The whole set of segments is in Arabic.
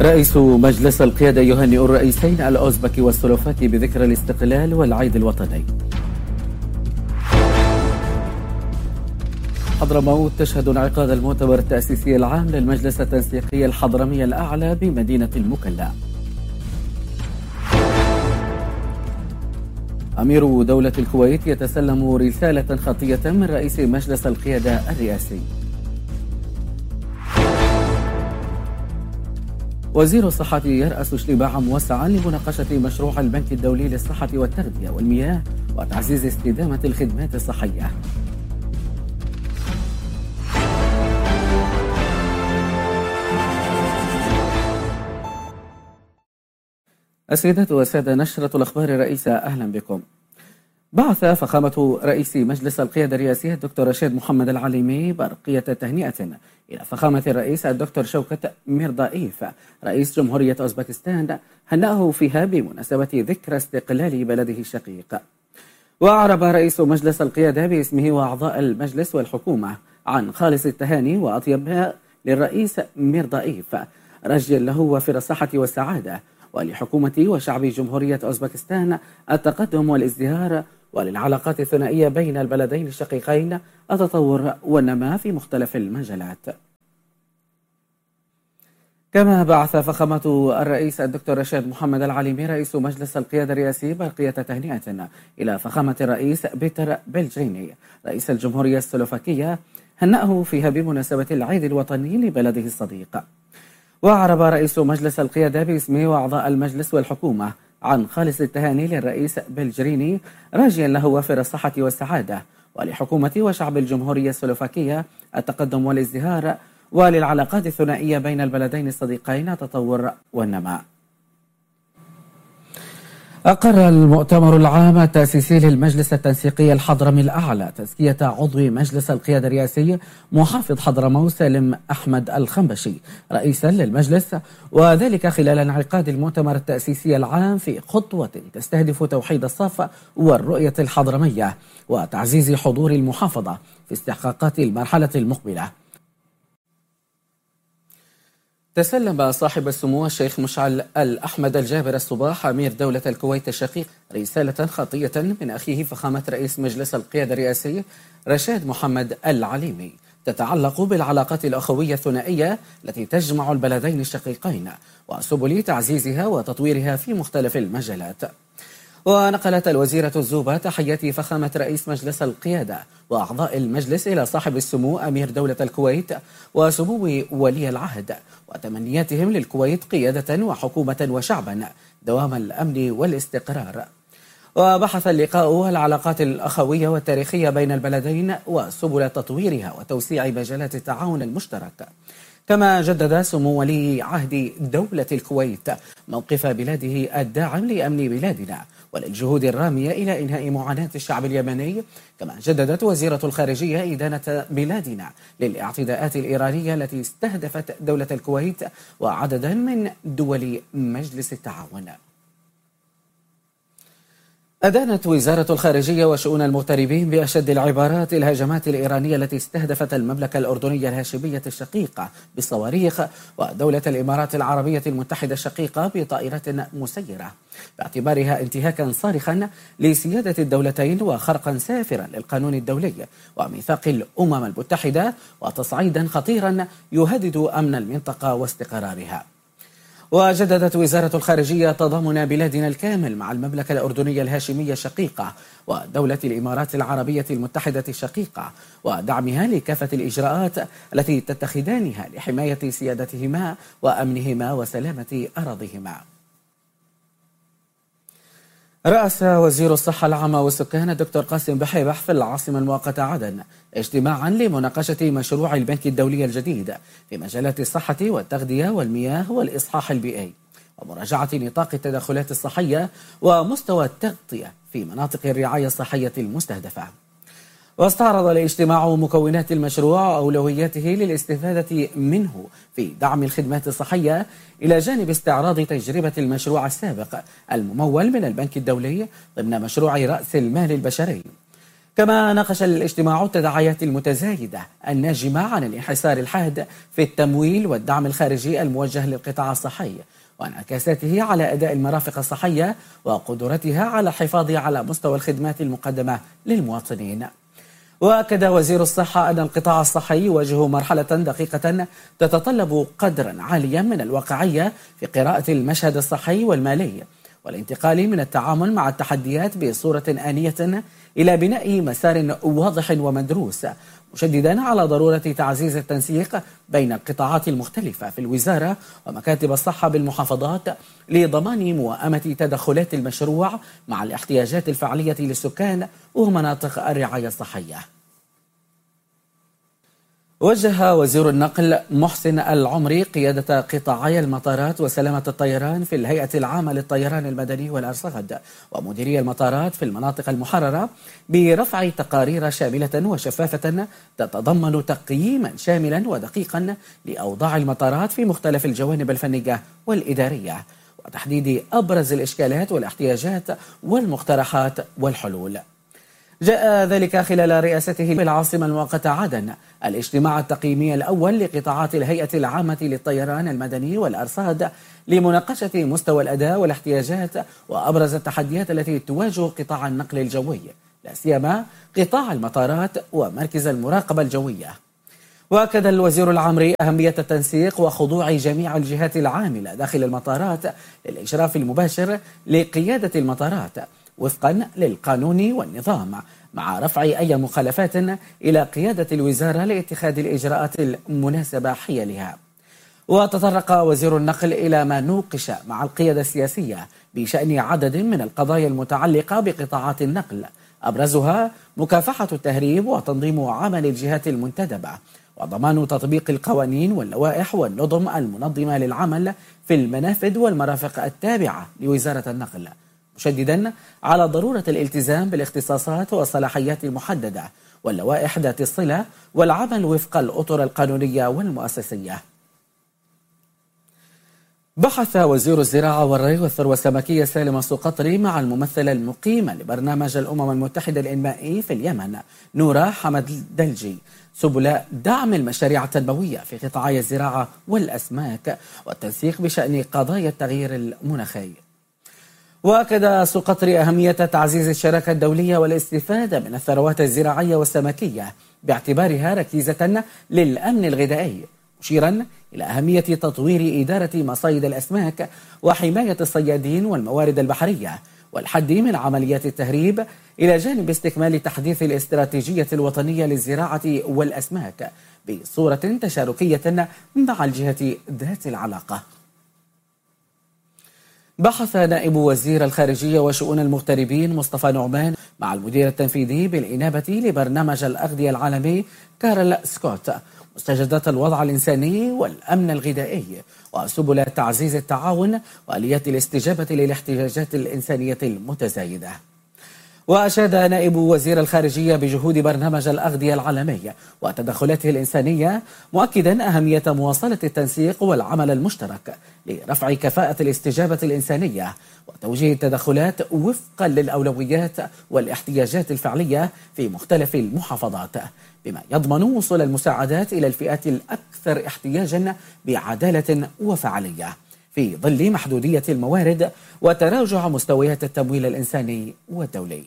رئيس مجلس القيادة يهنئ الرئيسين الأوزبكي والسلوفاكي بذكرى الاستقلال والعيد الوطني. حضرموت تشهد انعقاد المؤتمر التأسيسي العام للمجلس التنسيقي الحضرمي الأعلى بمدينة المكلا. أمير دولة الكويت يتسلم رسالة خطية من رئيس مجلس القيادة الرئاسي. وزير الصحة يرأس اجتماعا موسعا لمناقشة مشروع البنك الدولي للصحة والتغذية والمياه وتعزيز استدامة الخدمات الصحية. السيدات والسادة، نشرة الأخبار الرئيسة، أهلا بكم. بعث فخامة رئيس مجلس القيادة الرئاسي الدكتور رشاد محمد العليمي برقية تهنئة إلى فخامة الرئيس الدكتور شوكت ميردائيف رئيس جمهورية أوزبكستان، هنأه فيها بمناسبة ذكرى استقلال بلده الشقيق. وأعرب رئيس مجلس القيادة باسمه وأعضاء المجلس والحكومة عن خالص التهاني وأطيبها للرئيس ميردائيف، رجيا له وفر الصحة والسعادة، ولحكومة وشعب جمهورية أوزبكستان التقدم والازدهار، وللعلاقات الثنائية بين البلدين الشقيقين التطور والنماء في مختلف المجالات. كما بعث فخامة الرئيس الدكتور رشاد محمد العليمي رئيس مجلس القيادة الرئاسي برقية تهنئة إلى فخامة الرئيس بيتر بلجيني رئيس الجمهورية السلوفاكية، هنأه فيها بمناسبة العيد الوطني لبلده الصديق. وأعرب رئيس مجلس القيادة باسمه وأعضاء المجلس والحكومة عن خالص التهاني للرئيس بلجريني، راجيا له وفر الصحة والسعادة، ولحكومة وشعب الجمهورية السلوفاكية التقدم والازدهار، وللعلاقات الثنائية بين البلدين الصديقين التطور والنماء. أقر المؤتمر العام التأسيسي للمجلس التنسيقي الحضرمي الأعلى تزكية عضو مجلس القيادة الرئاسي محافظ حضرموت سالم أحمد الخنبشي رئيسا للمجلس، وذلك خلال انعقاد المؤتمر التأسيسي العام في خطوة تستهدف توحيد الصف والرؤية الحضرمية وتعزيز حضور المحافظة في استحقاقات المرحلة المقبلة. تسلم صاحب السمو الشيخ مشعل الأحمد الجابر الصباح أمير دولة الكويت الشقيق رسالة خطية من أخيه فخامة رئيس مجلس القيادة الرئاسي رشاد محمد العليمي تتعلق بالعلاقات الأخوية الثنائية التي تجمع البلدين الشقيقين وسبل تعزيزها وتطويرها في مختلف المجالات. ونقلت الوزيرة الزوبة تحيات فخامة رئيس مجلس القيادة وأعضاء المجلس إلى صاحب السمو أمير دولة الكويت وسمو ولي العهد، وتمنياتهم للكويت قيادة وحكومة وشعبا دوام الأمن والاستقرار. وبحث اللقاء العلاقات الأخوية والتاريخية بين البلدين وسبل تطويرها وتوسيع مجالات التعاون المشترك. كما جدد سمو ولي عهد دولة الكويت موقف بلاده الداعم لأمن بلادنا وللجهود الرامية إلى إنهاء معاناة الشعب اليمني. كما جددت وزيرة الخارجية إدانة بلادنا للاعتداءات الإيرانية التي استهدفت دولة الكويت وعددا من دول مجلس التعاون. أدانت وزارة الخارجية وشؤون المغتربين بأشد العبارات الهجمات الإيرانية التي استهدفت المملكة الأردنية الهاشمية الشقيقة بالصواريخ ودولة الإمارات العربية المتحدة الشقيقة بطائرات مسيرة، باعتبارها انتهاكا صارخا لسيادة الدولتين وخرقا سافرا للقانون الدولي وميثاق الأمم المتحدة وتصعيدا خطيرا يهدد أمن المنطقة واستقرارها. وجددت وزارة الخارجية تضامن بلادنا الكامل مع المملكة الأردنية الهاشمية الشقيقة ودولة الإمارات العربية المتحدة الشقيقة ودعمها لكافة الإجراءات التي تتخذانها لحماية سيادتهما وأمنهما وسلامة أراضيهما. رأس وزير الصحة العامة والسكان الدكتور قاسم بحيبح في العاصمة المؤقتة عدن اجتماعا لمناقشة مشروع البنك الدولي الجديد في مجالات الصحة والتغذية والمياه والإصحاح البيئي، ومراجعة نطاق التدخلات الصحية ومستوى التغطية في مناطق الرعاية الصحية المستهدفة. واستعرض الاجتماع مكونات المشروع وأولوياته للاستفادة منه في دعم الخدمات الصحية، إلى جانب استعراض تجربة المشروع السابق الممول من البنك الدولي ضمن مشروع رأس المال البشري. كما ناقش الاجتماع التداعيات المتزايدة الناجمة عن الانحسار الحاد في التمويل والدعم الخارجي الموجه للقطاع الصحي وانعكاساته على أداء المرافق الصحية وقدرتها على الحفاظ على مستوى الخدمات المقدمة للمواطنين. وأكد وزير الصحة أن القطاع الصحي يواجه مرحلة دقيقة تتطلب قدرا عاليا من الواقعية في قراءة المشهد الصحي والمالي والانتقال من التعامل مع التحديات بصورة آنية إلى بناء مسار واضح ومدروس، مشددا على ضرورة تعزيز التنسيق بين القطاعات المختلفة في الوزارة ومكاتب الصحة بالمحافظات لضمان موائمة تدخلات المشروع مع الاحتياجات الفعلية للسكان ومناطق الرعاية الصحية. وجه وزير النقل محسن العمري قيادة قطاعي المطارات وسلامة الطيران في الهيئة العامة للطيران المدني والأرصاد ومديري المطارات في المناطق المحررة برفع تقارير شاملة وشفافة تتضمن تقييما شاملا ودقيقا لأوضاع المطارات في مختلف الجوانب الفنية والإدارية وتحديد أبرز الإشكالات والاحتياجات والمقترحات والحلول. جاء ذلك خلال رئاسته بالعاصمة المؤقتة عدن الاجتماع التقييمي الأول لقطاعات الهيئة العامة للطيران المدني والأرصاد لمناقشة مستوى الأداء والاحتياجات وأبرز التحديات التي تواجه قطاع النقل الجوي، لا سيما قطاع المطارات ومركز المراقبة الجوية. وأكد الوزير العمري أهمية التنسيق وخضوع جميع الجهات العاملة داخل المطارات للإشراف المباشر لقيادة المطارات وفقا للقانون والنظام مع رفع أي مخالفات إلى قيادة الوزارة لاتخاذ الإجراءات المناسبة حيالها. وتطرق وزير النقل إلى ما نوقش مع القيادة السياسية بشأن عدد من القضايا المتعلقة بقطاعات النقل، أبرزها مكافحة التهريب وتنظيم عمل الجهات المنتدبة وضمان تطبيق القوانين واللوائح والنظم المنظمة للعمل في المنافذ والمرافق التابعة لوزارة النقل، مشددا على ضرورة الالتزام بالاختصاصات والصلاحيات المحددة واللوائح ذات الصلة والعمل وفق الأطر القانونية والمؤسسية. بحث وزير الزراعة والري والثروة السمكية سالم السقطري مع الممثلة المقيمة لبرنامج الأمم المتحدة الإنمائي في اليمن نورا حمد دلجي سبل دعم المشاريع التنموية في قطاعي الزراعة والأسماك والتنسيق بشأن قضايا التغيير المناخي. وأكد سقطري أهمية تعزيز الشراكة الدولية والاستفادة من الثروات الزراعية والسمكية باعتبارها ركيزة للأمن الغذائي، مشيرا إلى أهمية تطوير إدارة مصايد الأسماك وحماية الصيادين والموارد البحرية والحد من عمليات التهريب، إلى جانب استكمال تحديث الاستراتيجية الوطنية للزراعة والأسماك بصورة تشاركية مع الجهة ذات العلاقة. بحث نائب وزير الخارجية وشؤون المغتربين مصطفى نعمان مع المدير التنفيذي بالإنابة لبرنامج الأغذية العالمي كارل سكوت مستجدات الوضع الإنساني والأمن الغذائي وسبل تعزيز التعاون وآليات الاستجابة للاحتياجات الإنسانية المتزايدة. وأشاد نائب وزير الخارجية بجهود برنامج الأغذية العالمي وتدخلاته الإنسانية، مؤكدا أهمية مواصلة التنسيق والعمل المشترك لرفع كفاءة الاستجابة الإنسانية وتوجيه التدخلات وفقا للأولويات والاحتياجات الفعلية في مختلف المحافظات، بما يضمن وصول المساعدات إلى الفئات الأكثر احتياجا بعدالة وفعالية في ظل محدودية الموارد وتراجع مستويات التمويل الإنساني والدولي.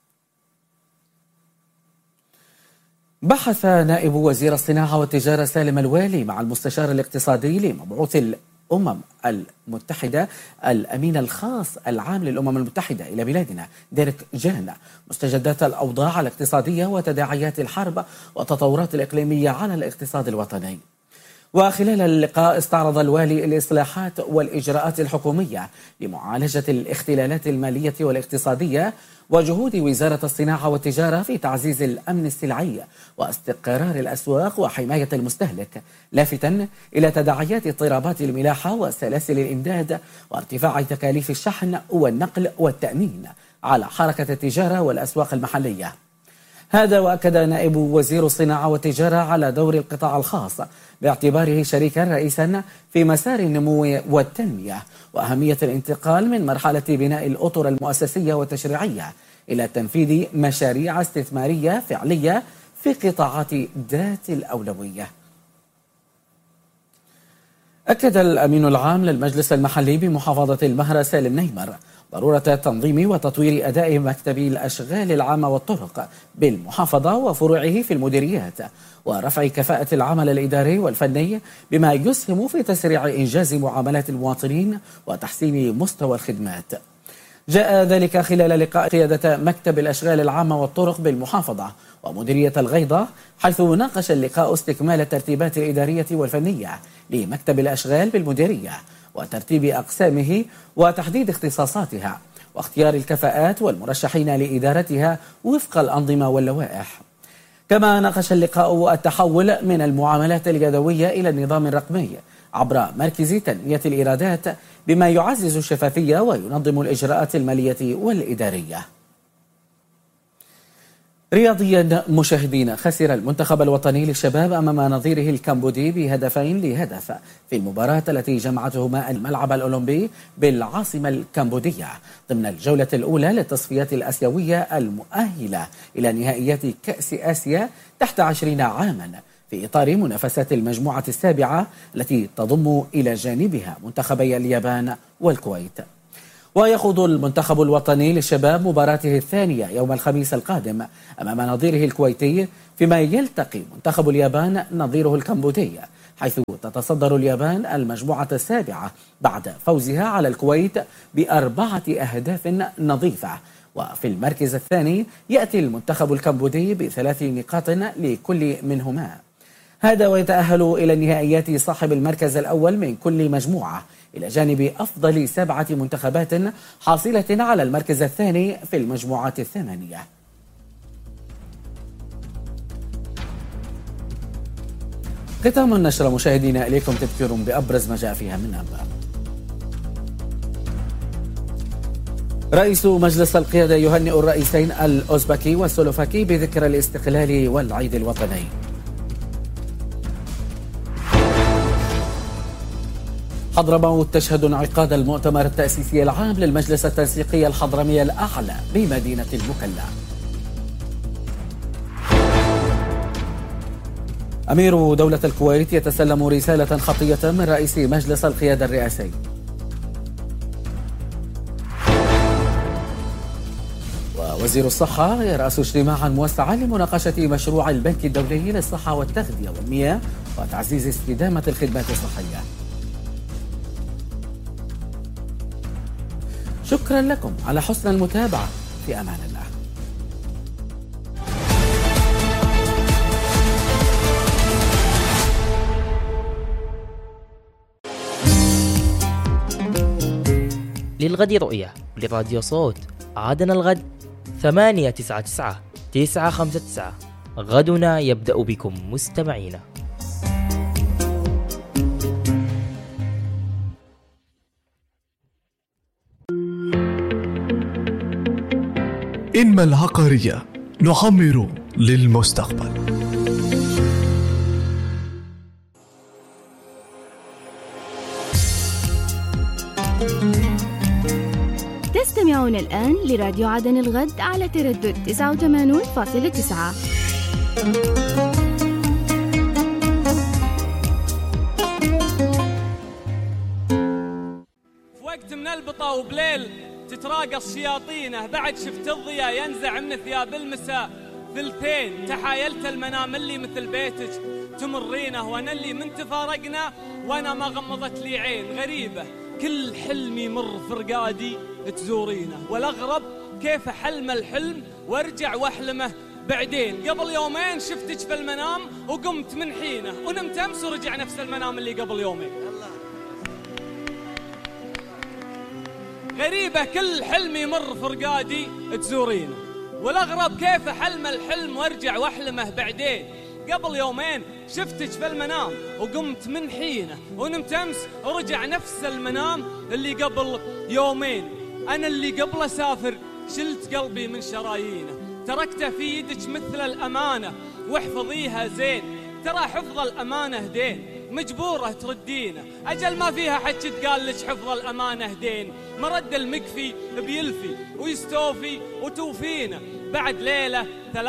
بحث نائب وزير الصناعة والتجارة سالم الوالي مع المستشار الاقتصادي لمبعوث الأمم المتحدة الأمين الخاص العام للأمم المتحدة إلى بلادنا ديريك جان مستجدات الأوضاع الاقتصادية وتداعيات الحرب والتطورات الإقليمية على الاقتصاد الوطني. وخلال اللقاء استعرض الوالي الإصلاحات والإجراءات الحكومية لمعالجة الاختلالات المالية والاقتصادية وجهود وزارة الصناعة والتجارة في تعزيز الأمن السلعي واستقرار الأسواق وحماية المستهلك، لافتا إلى تداعيات اضطرابات الملاحة وسلاسل الإمداد وارتفاع تكاليف الشحن والنقل والتأمين على حركة التجارة والأسواق المحلية. هذا وأكد نائب وزير الصناعة والتجارة على دور القطاع الخاص باعتباره شريكا رئيسا في مسار النمو والتنمية، وأهمية الانتقال من مرحلة بناء الأطر المؤسسية والتشريعية إلى تنفيذ مشاريع استثمارية فعلية في قطاعات ذات الأولوية. أكد الأمين العام للمجلس المحلي بمحافظة المهرة سالم نيمر ضرورة تنظيم وتطوير أداء مكتب الأشغال العامة والطرق بالمحافظة وفروعه في المديريات، ورفع كفاءة العمل الإداري والفني بما يسهم في تسريع إنجاز معاملات المواطنين وتحسين مستوى الخدمات. جاء ذلك خلال لقاء قيادة مكتب الأشغال العامة والطرق بالمحافظة ومديرية الغيضة، حيث ناقش اللقاء استكمال الترتيبات الإدارية والفنية لمكتب الأشغال بالمديرية وترتيب أقسامه وتحديد اختصاصاتها واختيار الكفاءات والمرشحين لإدارتها وفق الأنظمة واللوائح. كما ناقش اللقاء التحول من المعاملات اليدوية إلى النظام الرقمي عبر مركز تنمية الإيرادات بما يعزز الشفافية وينظم الإجراءات المالية والإدارية. رياضيا مشاهدين، خسر المنتخب الوطني للشباب أمام نظيره الكمبودي بهدفين لهدف في المباراة التي جمعتهما الملعب الأولمبي بالعاصمة الكمبودية ضمن الجولة الأولى للتصفيات الآسيوية المؤهلة إلى نهائيات كأس آسيا تحت 20 عاما في إطار منافسات المجموعة السابعة التي تضم إلى جانبها منتخبي اليابان والكويت. ويخوض المنتخب الوطني للشباب مباراته الثانية يوم الخميس القادم أمام نظيره الكويتي، فيما يلتقي منتخب اليابان نظيره الكمبودي، حيث تتصدر اليابان المجموعة السابعة بعد فوزها على الكويت ب4 أهداف نظيفة. وفي المركز الثاني يأتي المنتخب الكمبودي ب3 نقاط لكل منهما. هذا ويتأهل إلى النهائيات صاحب المركز الأول من كل مجموعة إلى جانب أفضل 7 منتخبات حاصلة على المركز الثاني في المجموعات الثمانية. ختام النشرة مشاهدينا، إليكم تذكير بأبرز ما جاء فيها من أنباء. رئيس مجلس القيادة يهنئ الرئيسين الأوزبكي والسلوفاكي بذكرى الاستقلال والعيد الوطني. حضرموت تشهد انعقاد المؤتمر التأسيسي العام للمجلس التنسيقي الحضرمي الأعلى بمدينة المكلا. أمير دولة الكويت يتسلم رسالة خطية من رئيس مجلس القيادة الرئاسي. ووزير الصحة يرأس اجتماعا موسعا لمناقشة مشروع البنك الدولي للصحة والتغذية والمياه وتعزيز استدامة الخدمات الصحية. شكرا لكم على حسن المتابعة، في أمان الله. للغد رؤية لراديو صوت، عادنا الغد 899 959. غدنا يبدأ بكم مستمعينا. إنما العقارية نعمر للمستقبل. تستمعون الآن لراديو عدن الغد على تردد 89.9. في وقت من البطة وبليل تتراقص شياطينه، بعد شفت الضياء ينزع من ثياب المساء ثلثين، تحايلت المنام اللي مثل بيتك تمرينه، وانا اللي من تفارقنا وانا ما غمضت لي عين غريبة، كل حلم يمر فرقادي تزورينه، والاغرب كيف حلم الحلم وارجع واحلمه بعدين. قبل يومين شفتك في المنام وقمت من حينه، ونمت امس ورجع نفس المنام اللي قبل يومين. غريبة كل حلم يمر فرقادي تزورينه، والاغرب كيف حلم الحلم وارجع واحلمه بعدين. قبل يومين شفتك في المنام وقمت من حينه، ونمت امس ورجع نفس المنام اللي قبل يومين. انا اللي قبل اسافر شلت قلبي من شرايينه، تركته في يدك مثل الامانه واحفظيها زين، ترى حفظ الامانه دين، مجبورة تردينا. أجل ما فيها حكي تقال لك حفظ الأمانة هدين، مرد المكفي بيلفي ويستوفي وتوفينا. بعد ليلة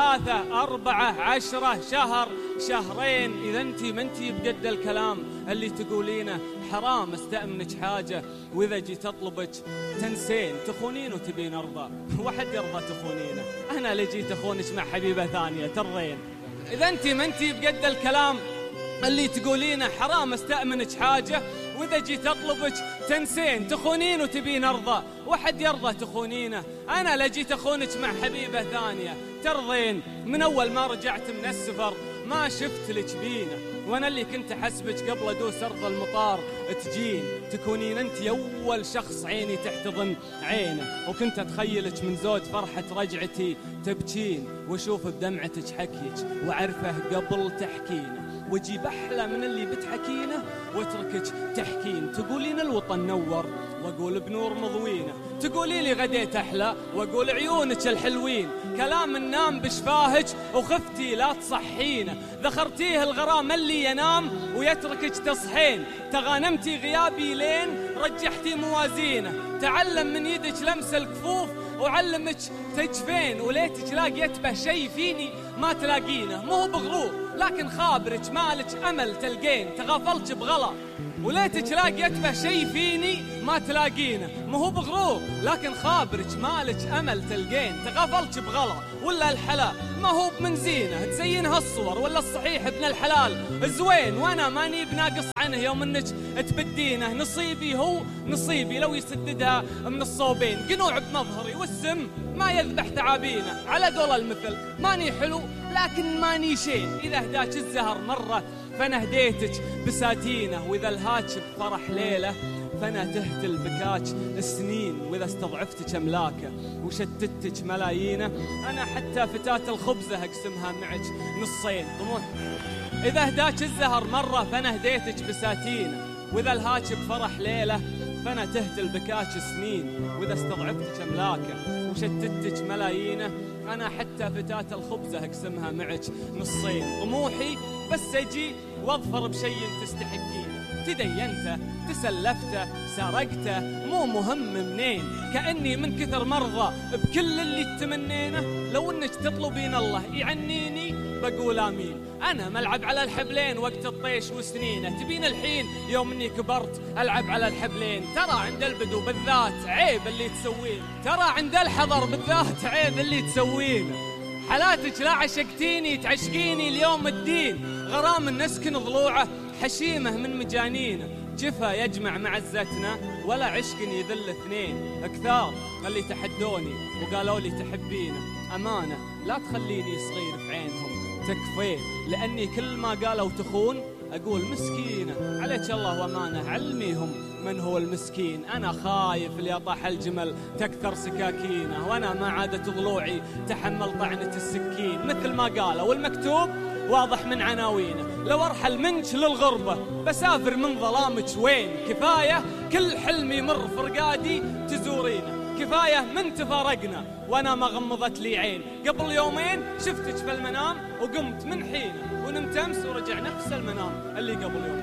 3 4 10 شهر شهرين، إذا انتي منتي بقد الكلام اللي تقولينه حرام استأمنك حاجة، وإذا جيت أطلبك تنسين تخونين وتبين أرضى. واحد يرضى تخونينه؟ أنا اللي جيت أخونك مع حبيبة ثانية ترضين؟ إذا انتي منتي بقد الكلام اللي تقولينه حرام استأمنك حاجة، وإذا جيت أطلبك تنسين تخونين وتبين أرضى. واحد يرضى تخونينه؟ أنا لا جيت أخونك مع حبيبة ثانية ترضين؟ من أول ما رجعت من السفر ما شفت لك بينه، وأنا اللي كنت أحسبك قبل أدوس أرض المطار تجين تكونين أنت أول شخص عيني تحتضن عينه، وكنت أتخيلك من زود فرحة رجعتي تبكين، وأشوف بدمعتك حكيك وأعرفه قبل تحكينه، وجيب أحلى من اللي بتحكينه واتركك تحكين. تقولين الوطن نور وأقول بنور مضوينه، تقولي لي غديت أحلى وأقول عيونك الحلوين، كلام النام بشفاهك وخفتي لا تصحينه، ذخرتيه الغرام اللي ينام ويتركك تصحين، تغانمتي غيابي لين رجحتي موازينه، تعلم من يدك لمس الكفوف وعلمك تجفين، وليتك لاقيت به شي فيني ما تلاقينه، مو بغرور لكن خابرك مالك أمل تلقين، تغافلت بغلا وليتك لاقيت به شي فيني ما تلاقينه، مو بغرور لكن خابرك مالك أمل تلقين، تغافلت بغلا ولا الحلا ما هو بمن زينه، تزينها الصور ولا الصحيح ابن الحلال زوين، وانا ماني بناقص عنه يوم انك تبدينه، نصيبي هو نصيبي لو يسددها من الصوبين، قنوع بمظهري والسم ما يذبح تعابينه، على قول المثل ماني حلو لكن ماني شين، إذا هداك الزهر مرة فأنا هديتك بساتينه، وإذا الهاك بفرح ليلة فأنا تهتل بكاك سنين، وإذا استضعفتك أملاكه وشتتك ملايينه، أنا حتى فتاة الخبزة أقسمها معك نصين طموح. إذا هداك الزهر مرة فأنا هديتك بساتينه، وإذا الهاك بفرح ليلة فأنا تهتل بكاك سنين، وإذا استضعفتك أملاكه وشتتك ملايينه، أنا حتى فتاة الخبزة أقسمها معك نصين. طموحي بس أجي واظفر بشيء تستحقينه، تدينته تسلفته سرقته مو مهم منين، كأني من كثر مرضى بكل اللي تمنينه، لو انك تطلبين الله يعنيني بقول آمين، أنا ملعب على الحبلين وقت الطيش وسنينه، تبين الحين يوم اني كبرت ألعب على الحبلين، ترى عند البدو بالذات عيب اللي تسوينه، ترى عند الحضر بالذات عيب اللي تسوينه، حالاتك لا عشقتيني تعشقيني اليوم الدين، غرام نسكن ضلوعه حشيمه من مجانينه، جفا يجمع معزتنا ولا عشق يذل اثنين، كثار اللي تحدوني وقالوا لي تحبينه، أمانة لا تخليني صغير في عينهم تكفين، لأني كل ما قالوا تخون أقول مسكينة، عليك الله وأمانة علميهم من هو المسكين، أنا خايف اللي طاح الجمل تكثر سكاكينه، وأنا ما عادت ضلوعي تحمل طعنة السكين، مثل ما قالوا والمكتوب واضح من عناوينه، لو أرحل منك للغربة بسافر من ظلامك وين، كفاية كل حلم يمر فرقادي تزورينه، كفاية من تفارقنا وأنا ما غمضت لي عين، قبل يومين شفتك في المنام وقمت من حينه، ونمت أمس ورجع نفس المنام اللي قبل يوم.